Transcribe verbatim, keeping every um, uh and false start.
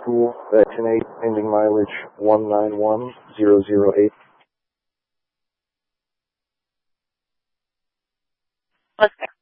School, Section eight, pending mileage one nine one zero zero eight. What's that?